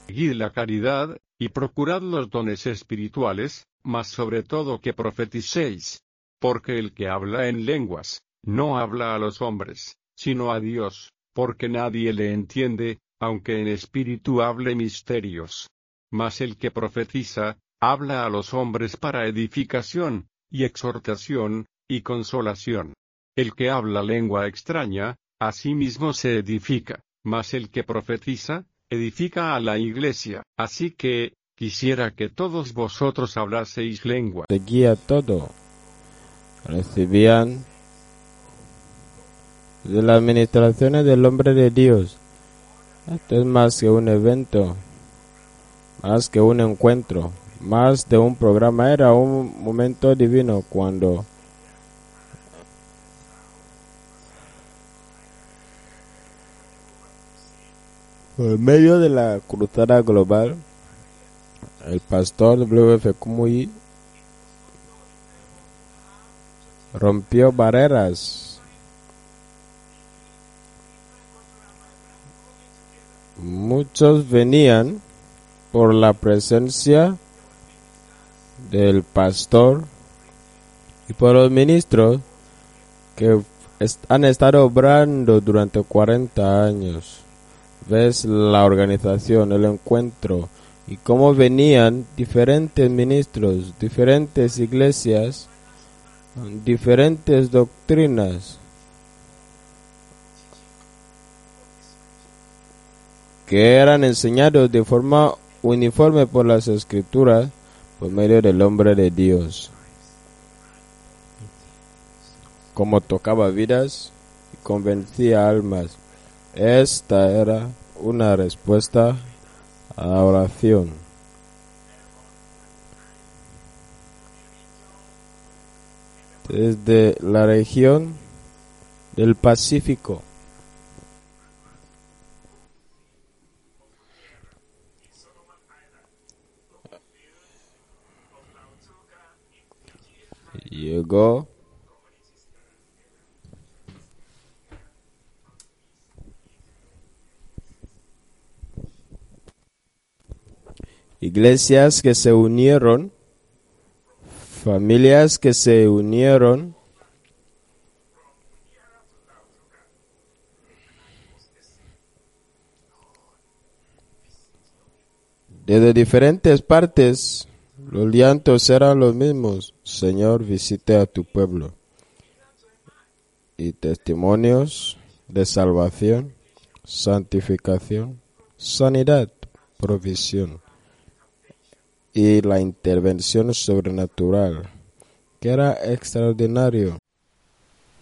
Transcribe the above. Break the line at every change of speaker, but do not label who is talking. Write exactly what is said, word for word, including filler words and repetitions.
Seguid la caridad, y procurad los dones espirituales, mas sobre todo que profeticéis. Porque el que habla en lenguas, no habla a los hombres, sino a Dios, porque nadie le entiende, aunque en espíritu hable misterios. Mas el que profetiza, habla a los hombres para edificación, y exhortación, y consolación. El que habla lengua extraña, a sí mismo se edifica, mas el que profetiza, edifica a la iglesia. Así que, quisiera que todos vosotros hablaseis lengua.
Seguía todo. Recibían de las administraciones del hombre de Dios. Esto es más que un evento, más que un encuentro, más de un programa. Era un momento divino cuando en medio de la cruzada global, el pastor W F Kumuyi rompió barreras. Muchos venían por la presencia del pastor y por los ministros que han estado obrando durante cuarenta años. Ves la organización, el encuentro y cómo venían diferentes ministros, diferentes iglesias, diferentes doctrinas que eran enseñados de forma uniforme por las escrituras por medio del hombre de Dios. Como tocaba vidas y convencía almas. Esta era una respuesta a la oración. Desde la región del Pacífico, llegó iglesias que se unieron, familias que se unieron, desde diferentes partes. Los llantos eran los mismos. Señor, visite a tu pueblo. Y testimonios de salvación, santificación, sanidad, provisión y la intervención sobrenatural, que era extraordinario.